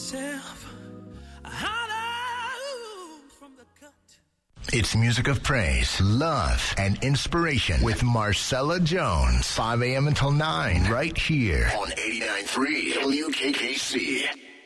myself hollow from the gut. It's music of praise, love, and inspiration with Marcella Jones. 5 a.m. until 9, right here on 89.3 WKKC.